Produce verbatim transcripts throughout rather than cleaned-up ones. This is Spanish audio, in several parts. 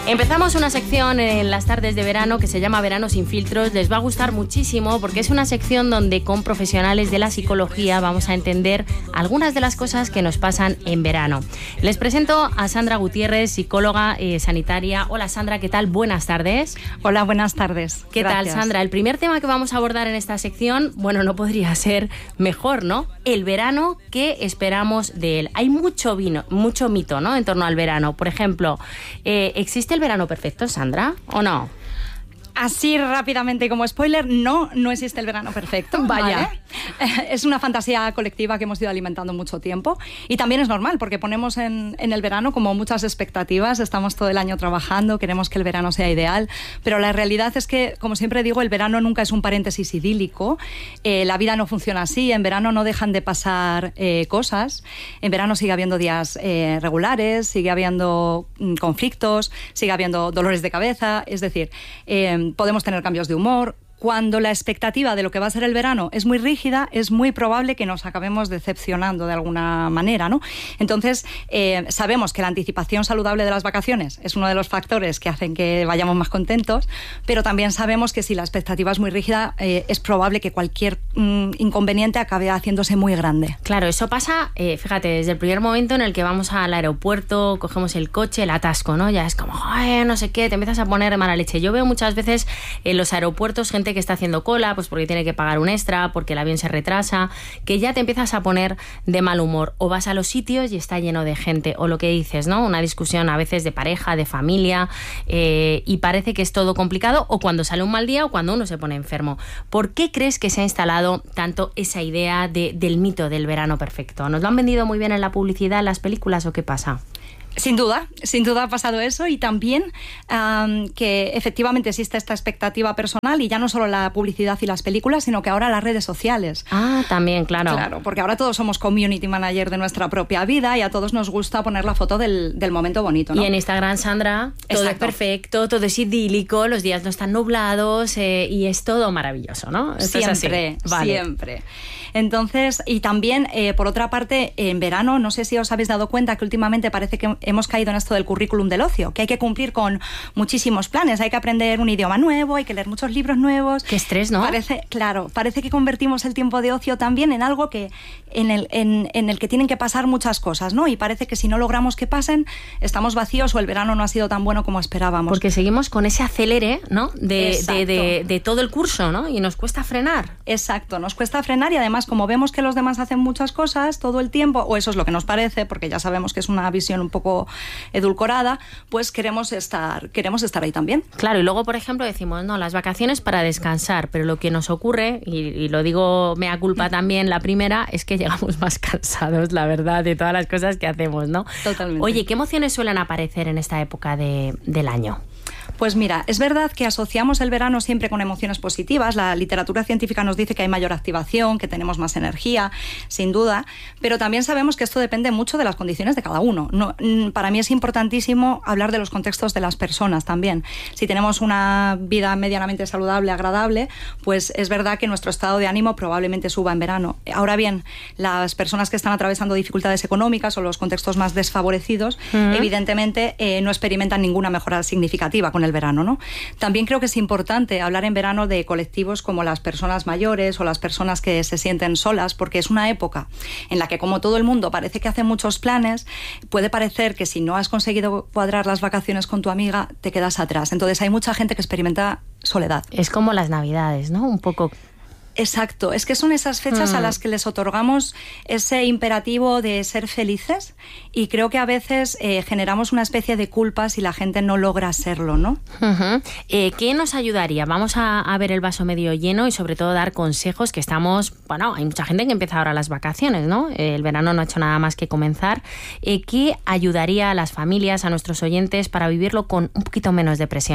Empezamos una sección en las tardes de verano que se llama Verano sin filtros. Les va a gustar muchísimo porque es una sección donde con profesionales de la psicología vamos a entender algunas de las cosas que nos pasan en verano. Les presento a Sandra Gutiérrez, psicóloga eh, sanitaria. Hola Sandra, ¿qué tal? Buenas tardes. Hola, buenas tardes. ¿Qué Gracias. tal, Sandra? El primer tema que vamos a abordar en esta sección, bueno, no podría ser mejor, ¿no? El verano, ¿qué esperamos de él? Hay mucho vino, mucho mito, ¿no?, en torno al verano. Por ejemplo, eh, ¿existe el verano perfecto, Sandra, o no? Así rápidamente como spoiler, no, no existe el verano perfecto. Vaya. ¿Vale? Es una fantasía colectiva que hemos ido alimentando mucho tiempo y también es normal porque ponemos en, en el verano como muchas expectativas, estamos todo el año trabajando, queremos que el verano sea ideal, pero la realidad es que, como siempre digo, el verano nunca es un paréntesis idílico, eh, la vida no funciona así, en verano no dejan de pasar eh, cosas, en verano sigue habiendo días eh, regulares, sigue habiendo mm, conflictos, sigue habiendo dolores de cabeza, es decir, eh, podemos tener cambios de humor. Cuando la expectativa de lo que va a ser el verano es muy rígida, es muy probable que nos acabemos decepcionando de alguna manera, ¿no? Entonces, eh, sabemos que la anticipación saludable de las vacaciones es uno de los factores que hacen que vayamos más contentos, pero también sabemos que si la expectativa es muy rígida, eh, es probable que cualquier mm, inconveniente acabe haciéndose muy grande. Claro, eso pasa, eh, fíjate, desde el primer momento en el que vamos al aeropuerto, cogemos el coche, el atasco, ¿no? Ya es como, ay, no sé qué, te empiezas a poner de mala leche. Yo veo muchas veces en los aeropuertos gente que está haciendo cola, pues porque tiene que pagar un extra, porque el avión se retrasa, que ya te empiezas a poner de mal humor. O vas a los sitios y está lleno de gente, o lo que dices, ¿no? Una discusión a veces de pareja, de familia, eh, y parece que es todo complicado, o cuando sale un mal día o cuando uno se pone enfermo. ¿Por qué crees que se ha instalado tanto esa idea de, del mito del verano perfecto? ¿Nos lo han vendido muy bien en la publicidad, en las películas, o qué pasa? Sin duda, sin duda ha pasado eso y también um, que efectivamente existe esta expectativa personal y ya no solo la publicidad y las películas, sino que ahora las redes sociales. Ah, también, claro. Claro, porque ahora todos somos community manager de nuestra propia vida y a todos nos gusta poner la foto del, del momento bonito, ¿no? Y en Instagram, Sandra, todo Exacto. es perfecto, todo es idílico, los días no están nublados eh, y es todo maravilloso, ¿no? Esto siempre, es así. Vale. siempre. Entonces, y también, eh, por otra parte, en verano, no sé si os habéis dado cuenta que últimamente parece que hemos caído en esto del currículum del ocio, que hay que cumplir con muchísimos planes, hay que aprender un idioma nuevo, hay que leer muchos libros nuevos. Qué estrés, ¿no? Parece, claro, parece que convertimos el tiempo de ocio también en algo que en el, en, en el que tienen que pasar muchas cosas, ¿no? Y parece que si no logramos que pasen, estamos vacíos o el verano no ha sido tan bueno como esperábamos. Porque seguimos con ese acelere, ¿no? De, de, de, de todo el curso, ¿no? Y nos cuesta frenar. Exacto, nos cuesta frenar y además como vemos que los demás hacen muchas cosas todo el tiempo, o eso es lo que nos parece, porque ya sabemos que es una visión un poco edulcorada, pues queremos estar, queremos estar ahí también. Claro, y luego, por ejemplo, decimos, no, las vacaciones para descansar, pero lo que nos ocurre, y, y lo digo mea culpa también, la primera, es que llegamos más cansados, la verdad, de todas las cosas que hacemos, ¿no? Totalmente. Oye, ¿qué emociones suelen aparecer en esta época de, del año? Pues mira, es verdad que asociamos el verano siempre con emociones positivas. La literatura científica nos dice que hay mayor activación, que tenemos más energía, sin duda, pero también sabemos que esto depende mucho de las condiciones de cada uno. No, para mí es importantísimo hablar de los contextos de las personas también. Si tenemos una vida medianamente saludable, agradable, pues es verdad que nuestro estado de ánimo probablemente suba en verano. Ahora bien, las personas que están atravesando dificultades económicas o los contextos más desfavorecidos, uh-huh. evidentemente eh, no experimentan ninguna mejora significativa con el verano, ¿no? También creo que es importante hablar en verano de colectivos como las personas mayores o las personas que se sienten solas, porque es una época en la que, como todo el mundo parece que hace muchos planes, puede parecer que si no has conseguido cuadrar las vacaciones con tu amiga, te quedas atrás. Entonces hay mucha gente que experimenta soledad. Es como las Navidades, ¿no? Un poco... Exacto, es que son esas fechas mm. a las que les otorgamos ese imperativo de ser felices y creo que a veces eh, generamos una especie de culpa si la gente no logra serlo, ¿no? Uh-huh. Eh, ¿Qué nos ayudaría? Vamos a, a ver el vaso medio lleno y sobre todo dar consejos que estamos... Bueno, hay mucha gente que empieza ahora las vacaciones, ¿no? El verano no ha hecho nada más que comenzar. Eh, ¿Qué ayudaría a las familias, a nuestros oyentes para vivirlo con un poquito menos de presión?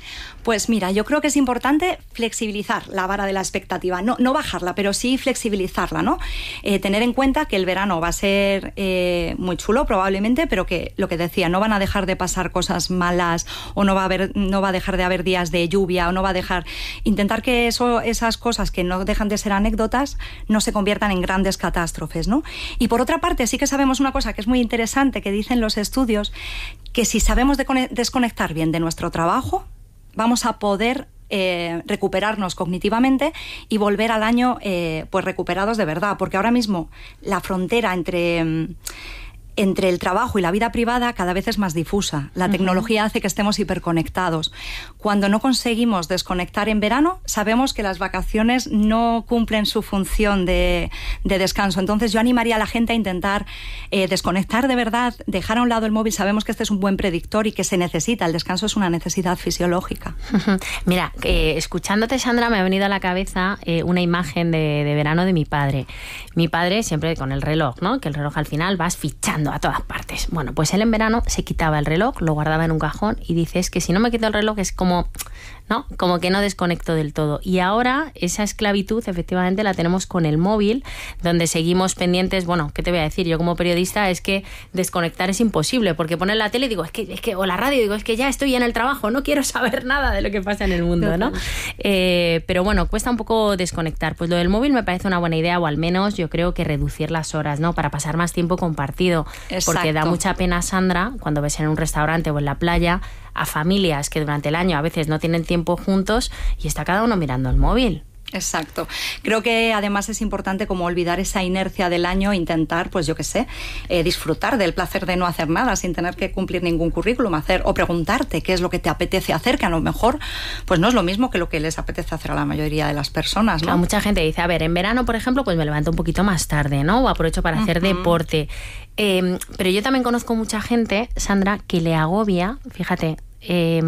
Pues mira, yo creo que es importante flexibilizar la vara de la expectativa, no, no bajarla, pero sí flexibilizarla, ¿no? Eh, tener en cuenta que el verano va a ser eh, muy chulo probablemente, pero que lo que decía, no van a dejar de pasar cosas malas o no va a haber, no va a dejar de haber días de lluvia o no va a dejar... Intentar que eso, esas cosas que no dejan de ser anécdotas no se conviertan en grandes catástrofes, ¿no? Y por otra parte, sí que sabemos una cosa que es muy interesante que dicen los estudios, que si sabemos desconectar bien de nuestro trabajo, vamos a poder eh, recuperarnos cognitivamente y volver al año eh, pues recuperados de verdad, porque ahora mismo la frontera entre... entre el trabajo y la vida privada cada vez es más difusa. La tecnología uh-huh. hace que estemos hiperconectados. Cuando no conseguimos desconectar en verano, sabemos que las vacaciones no cumplen su función de, de descanso. Entonces yo animaría a la gente a intentar eh, desconectar de verdad, dejar a un lado el móvil. Sabemos que este es un buen predictor y que se necesita. El descanso es una necesidad fisiológica. Uh-huh. Mira, eh, escuchándote, Sandra, me ha venido a la cabeza eh, una imagen de, de verano de mi padre. Mi padre siempre con el reloj, ¿no? Que el reloj al final vas fichando a todas partes. Bueno, pues él en verano se quitaba el reloj, lo guardaba en un cajón y dice, es que si no me quito el reloj es como, ¿no? Como que no desconecto del todo. Y ahora esa esclavitud efectivamente la tenemos con el móvil, donde seguimos pendientes. Bueno, ¿qué te voy a decir? Yo como periodista es que desconectar es imposible, porque poner la tele y digo, es que, es que, o la radio, digo, es que ya estoy en el trabajo, no quiero saber nada de lo que pasa en el mundo, ¿no? Eh, pero bueno, cuesta un poco desconectar. Pues lo del móvil me parece una buena idea, o al menos yo creo que reducir las horas, ¿no? Para pasar más tiempo compartido. Exacto. Porque da mucha pena, Sandra, cuando ves en un restaurante o en la playa a familias que durante el año a veces no tienen tiempo juntos y está cada uno mirando el móvil. Exacto. Creo que además es importante como olvidar esa inercia del año, intentar, pues yo qué sé, eh, disfrutar del placer de no hacer nada sin tener que cumplir ningún currículum, hacer o preguntarte qué es lo que te apetece hacer, que a lo mejor pues no es lo mismo que lo que les apetece hacer a la mayoría de las personas, ¿no? Claro, mucha gente dice, a ver, en verano, por ejemplo, pues me levanto un poquito más tarde, ¿no? O aprovecho para hacer uh-huh. deporte. Eh, pero yo también conozco mucha gente, Sandra, que le agobia, fíjate, eh,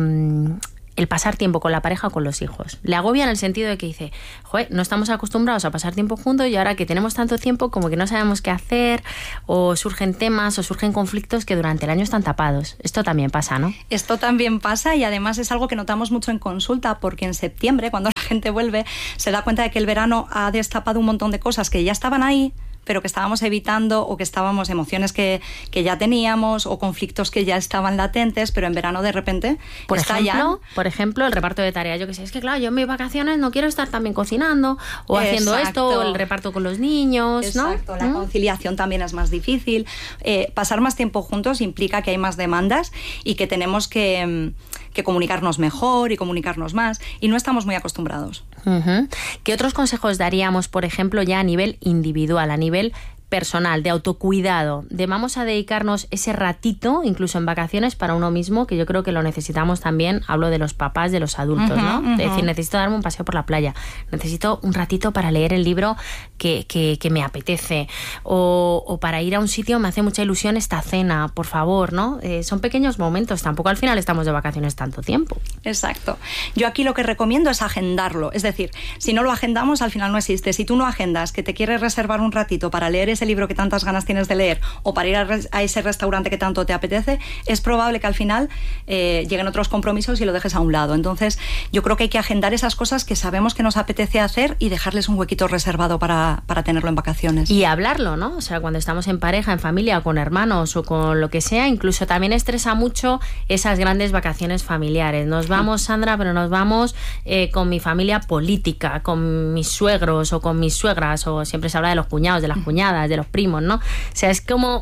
el pasar tiempo con la pareja o con los hijos. Le agobia en el sentido de que dice, joder, no estamos acostumbrados a pasar tiempo juntos y ahora que tenemos tanto tiempo como que no sabemos qué hacer, o surgen temas o surgen conflictos que durante el año están tapados. Esto también pasa, ¿no? Esto también pasa y además es algo que notamos mucho en consulta, porque en septiembre, cuando la gente vuelve, se da cuenta de que el verano ha destapado un montón de cosas que ya estaban ahí, pero que estábamos evitando, o que estábamos emociones que, que ya teníamos o conflictos que ya estaban latentes, pero en verano de repente por está ejemplo, ya... Por ejemplo, el reparto de tareas. Yo que sé, es que claro, yo en mis vacaciones no quiero estar también cocinando o Exacto. haciendo esto, o el reparto con los niños, ¿no? Exacto, la ¿Mm? conciliación también es más difícil. Eh, pasar más tiempo juntos implica que hay más demandas y que tenemos que, que comunicarnos mejor y comunicarnos más, y no estamos muy acostumbrados. Uh-huh. ¿Qué otros consejos daríamos, por ejemplo, ya a nivel individual, a nivel personal, de autocuidado, de vamos a dedicarnos ese ratito, incluso en vacaciones, para uno mismo, que yo creo que lo necesitamos también? Hablo de los papás, de los adultos, uh-huh, ¿no? Uh-huh. Es decir, necesito darme un paseo por la playa, necesito un ratito para leer el libro que, que, que me apetece, o, o para ir a un sitio, me hace mucha ilusión esta cena, por favor, ¿no? Eh, son pequeños momentos, tampoco al final estamos de vacaciones tanto tiempo. Exacto. Yo aquí lo que recomiendo es agendarlo, es decir, si no lo agendamos, al final no existe. Si tú no agendas que te quieres reservar un ratito para leer ese libro que tantas ganas tienes de leer, o para ir a, res- a ese restaurante que tanto te apetece, es probable que al final eh, lleguen otros compromisos y lo dejes a un lado. Entonces yo creo que hay que agendar esas cosas que sabemos que nos apetece hacer y dejarles un huequito reservado para, para tenerlo en vacaciones. Y hablarlo, ¿no? O sea, cuando estamos en pareja, en familia, o con hermanos o con lo que sea, incluso también estresa mucho esas grandes vacaciones familiares. Nos vamos, Sandra, pero nos vamos eh, con mi familia política, con mis suegros o con mis suegras, o siempre se habla de los cuñados, de las cuñadas, de los primos, ¿no? O sea, es como...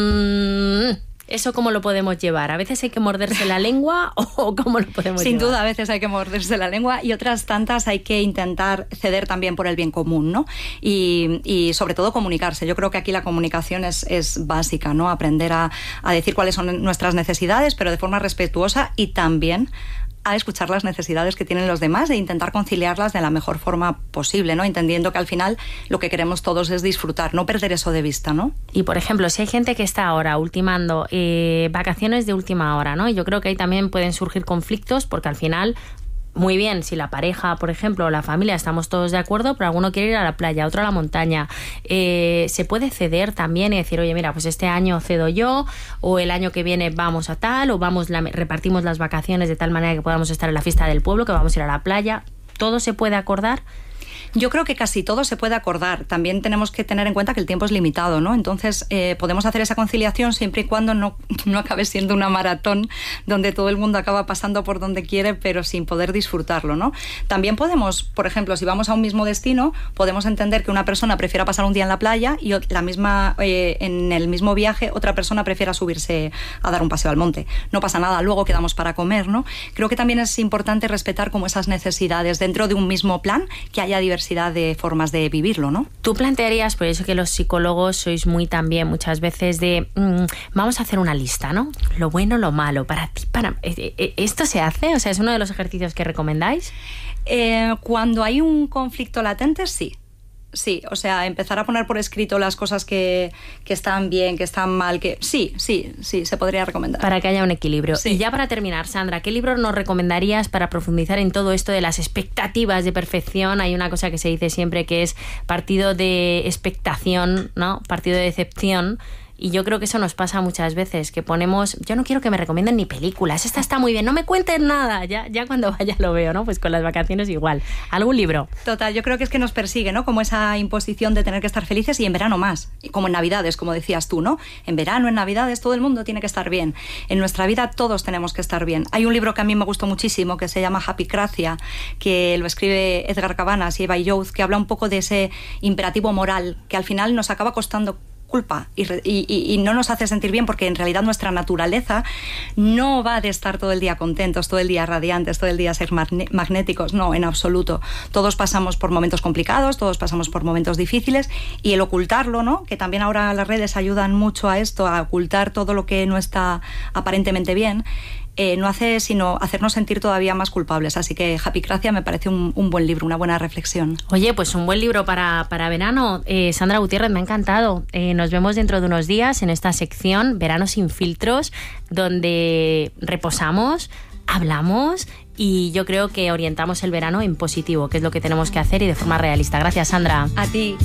Mmm, ¿eso cómo lo podemos llevar? ¿A veces hay que morderse la lengua o cómo lo podemos Sin llevar? Sin duda, a veces hay que morderse la lengua, y otras tantas hay que intentar ceder también por el bien común, ¿no? Y, y sobre todo comunicarse. Yo creo que aquí la comunicación es, es básica, ¿no? Aprender a, a decir cuáles son nuestras necesidades, pero de forma respetuosa, y también a escuchar las necesidades que tienen los demás e intentar conciliarlas de la mejor forma posible, ¿no? Entendiendo que al final lo que queremos todos es disfrutar, no perder eso de vista, ¿no? Y por ejemplo, si hay gente que está ahora ultimando eh, vacaciones de última hora, ¿no? Y yo creo que ahí también pueden surgir conflictos, porque al final muy bien, si la pareja, por ejemplo, o la familia, estamos todos de acuerdo, pero alguno quiere ir a la playa, otro a la montaña. Eh, se puede ceder también y decir, oye, mira, pues este año cedo yo, o el año que viene vamos a tal, o vamos la, repartimos las vacaciones de tal manera que podamos estar en la fiesta del pueblo, que vamos a ir a la playa. ¿Todo se puede acordar? Yo creo que casi todo se puede acordar. También tenemos que tener en cuenta que el tiempo es limitado, ¿no? Entonces, eh, podemos hacer esa conciliación siempre y cuando no, no acabe siendo una maratón donde todo el mundo acaba pasando por donde quiere, pero sin poder disfrutarlo, ¿no? También podemos, por ejemplo, si vamos a un mismo destino, podemos entender que una persona prefiera pasar un día en la playa y la misma, eh, en el mismo viaje otra persona prefiera subirse a dar un paseo al monte. No pasa nada, luego quedamos para comer, ¿no? Creo que también es importante respetar como esas necesidades dentro de un mismo plan, que haya diversidad de formas de vivirlo, ¿no? Tú plantearías, por eso que los psicólogos sois muy también muchas veces de mmm, vamos a hacer una lista, ¿no? Lo bueno, lo malo, para ti, para... ¿Esto se hace? O sea, ¿es uno de los ejercicios que recomendáis? Eh, cuando hay un conflicto latente, sí. Sí, o sea, empezar a poner por escrito las cosas que, que están bien, que están mal, que sí, sí, sí, se podría recomendar. Para que haya un equilibrio. Sí. Y ya para terminar, Sandra, ¿qué libro nos recomendarías para profundizar en todo esto de las expectativas de perfección? Hay una cosa que se dice siempre que es partido de expectación, ¿no? Partido de decepción. Y yo creo que eso nos pasa muchas veces, que ponemos, yo no quiero que me recomienden ni películas, esta está muy bien, no me cuenten nada, ya, ya cuando vaya lo veo, ¿no? Pues con las vacaciones igual. ¿Algún libro? Total, yo creo que es que nos persigue, ¿no? Como esa imposición de tener que estar felices, y en verano más, y como en Navidades, como decías tú, ¿no? En verano, en Navidades, todo el mundo tiene que estar bien. En nuestra vida todos tenemos que estar bien. Hay un libro que a mí me gustó muchísimo, que se llama Happycracia, que lo escribe Edgar Cabanas y Eva Youth, que habla un poco de ese imperativo moral, que al final nos acaba costando culpa y, y, y no nos hace sentir bien, porque en realidad nuestra naturaleza no va de estar todo el día contentos, todo el día radiantes, todo el día ser magne- magnéticos, no, en absoluto. Todos pasamos por momentos complicados, todos pasamos por momentos difíciles, y el ocultarlo, ¿no? Que también ahora las redes ayudan mucho a esto, a ocultar todo lo que no está aparentemente bien, Eh, no hace sino hacernos sentir todavía más culpables. Así que Happycracia me parece un, un buen libro, una buena reflexión. Oye, pues un buen libro para, para verano. Eh, Sandra Gutiérrez, me ha encantado. Eh, nos vemos dentro de unos días en esta sección Verano sin filtros, donde reposamos, hablamos y yo creo que orientamos el verano en positivo, que es lo que tenemos que hacer y de forma realista. Gracias, Sandra. A ti.